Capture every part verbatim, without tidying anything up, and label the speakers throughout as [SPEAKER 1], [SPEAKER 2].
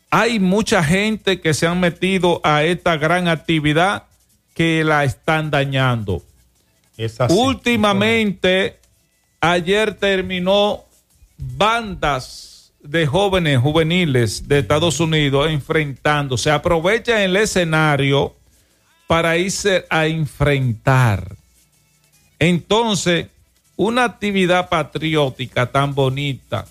[SPEAKER 1] hay mucha gente que se han metido a esta gran actividad que la están dañando.
[SPEAKER 2] Es así.
[SPEAKER 1] Últimamente, ayer terminó bandas de jóvenes juveniles de Estados Unidos enfrentándose. Aprovechan el escenario para irse a enfrentar. Entonces, una actividad patriótica tan bonita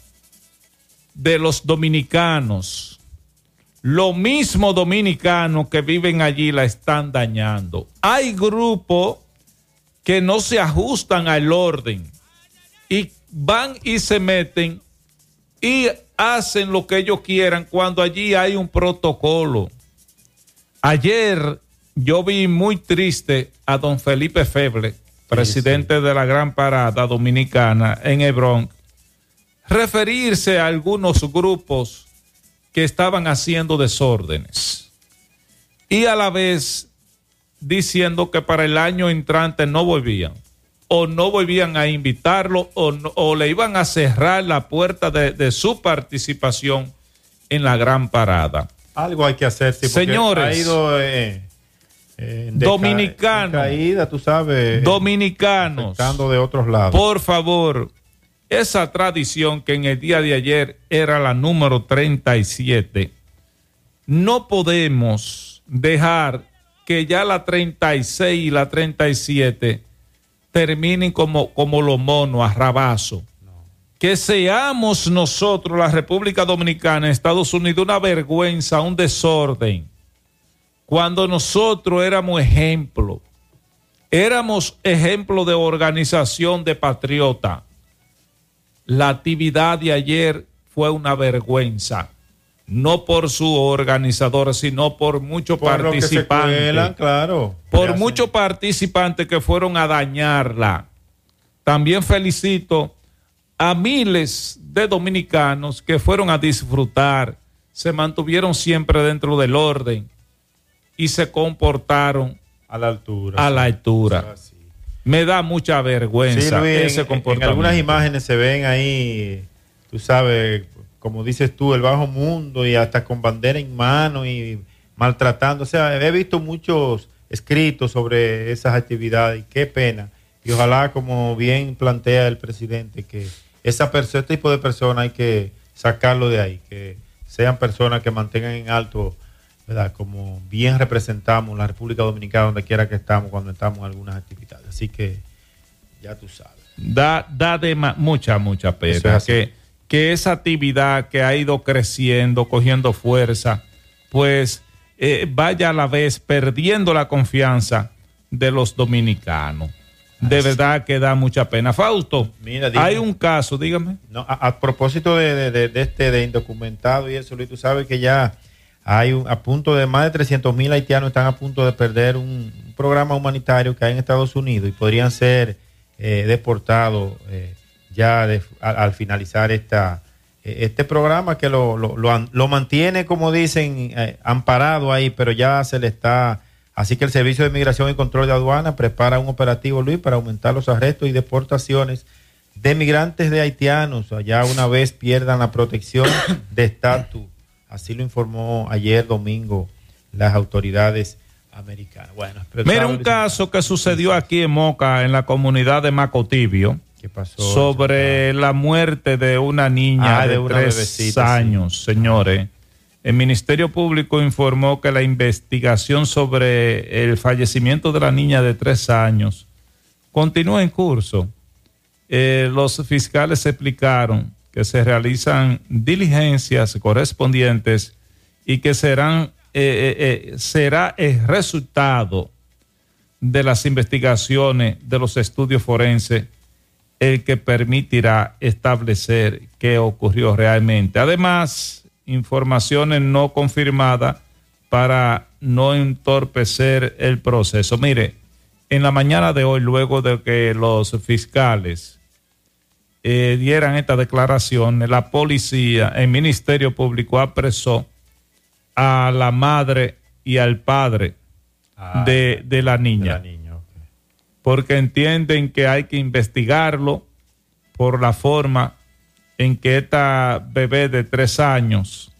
[SPEAKER 1] de los dominicanos, los mismos dominicanos que viven allí la están dañando. Hay grupos que no se ajustan al orden y van y se meten y hacen lo que ellos quieran cuando allí hay un protocolo. Ayer yo vi muy triste a don Felipe Feble, presidente sí, sí. de la Gran Parada Dominicana en el Bronx, referirse a algunos grupos que estaban haciendo desórdenes y a la vez diciendo que para el año entrante no volvían o no volvían a invitarlo o, no, o le iban a cerrar la puerta de, de su participación en la Gran Parada.
[SPEAKER 2] Algo hay que hacer, sí, porque
[SPEAKER 1] señores,
[SPEAKER 2] ha ido eh, eh, deca-
[SPEAKER 1] dominicanos,
[SPEAKER 2] caída, tú sabes,
[SPEAKER 1] dominicanos,
[SPEAKER 2] afectando de otros lados.
[SPEAKER 1] Por favor, esa tradición que en el día de ayer era la número treinta y siete, no podemos dejar que ya la treinta y seis y la treinta y siete terminen como, como los monos, a rabazo. No. Que seamos nosotros, la República Dominicana, Estados Unidos, una vergüenza, un desorden. Cuando nosotros éramos ejemplo, éramos ejemplo de organización de patriota. La actividad de ayer fue una vergüenza. No por su organizador, sino por muchos por participantes.
[SPEAKER 2] Se cuelan, claro.
[SPEAKER 1] Por muchos participantes que fueron a dañarla. También felicito a miles de dominicanos que fueron a disfrutar, se mantuvieron siempre dentro del orden y se comportaron
[SPEAKER 2] a la altura.
[SPEAKER 1] A sí. la altura. Sí, Me da mucha vergüenza, sí, Luis, ese
[SPEAKER 2] en,
[SPEAKER 1] comportamiento.
[SPEAKER 2] En algunas imágenes se ven ahí, tú sabes, como dices tú, el bajo mundo y hasta con bandera en mano y maltratando. O sea, he visto muchos escritos sobre esas actividades y qué pena. Y ojalá, como bien plantea el presidente, que esa persona, este tipo de personas hay que sacarlo de ahí, que sean personas que mantengan en alto, ¿verdad? Como bien representamos la República Dominicana donde quiera que estamos cuando estamos en algunas actividades. Así que ya tú sabes.
[SPEAKER 1] Da, da de ma- mucha, mucha pena que que esa actividad que ha ido creciendo, cogiendo fuerza, pues eh, vaya a la vez perdiendo la confianza de los dominicanos. De Así. verdad que da mucha pena. Fausto, Mira, hay un caso, dígame.
[SPEAKER 2] No, a, a propósito de, de, de este de indocumentado y eso, Luis, tú sabes que ya hay un, a punto de más de trescientos mil haitianos están a punto de perder un, un programa humanitario que hay en Estados Unidos y podrían ser eh, deportados eh, ya de, al, al finalizar esta este programa que lo, lo, lo, lo mantiene, como dicen, eh, amparado ahí, pero ya se le está... Así que el Servicio de Migración y Control de Aduana prepara un operativo, Luis, para aumentar los arrestos y deportaciones de migrantes de haitianos, allá una vez pierdan la protección de estatus. Así lo informó ayer domingo las autoridades americanas. Bueno,
[SPEAKER 1] mira un caso que sucedió aquí en Moca, en la comunidad de Macotibio.
[SPEAKER 2] ¿Qué pasó?
[SPEAKER 1] Sobre la muerte de una niña ah, de, de una tres bebecita, años, sí. Señores. El Ministerio Público informó que la investigación sobre el fallecimiento de la niña de tres años continúa en curso. Eh, los fiscales explicaron que se realizan diligencias correspondientes y que serán eh, eh, será el resultado de las investigaciones de los estudios forenses el que permitirá establecer qué ocurrió realmente. Además, informaciones no confirmadas para no entorpecer el proceso. Mire, en la mañana de hoy, luego de que los fiscales eh, dieran esta declaración, la policía, el Ministerio Público apresó a la madre y al padre ah, de, de la niña. De la niña. Porque entienden que hay que investigarlo por la forma en que esta bebé de tres años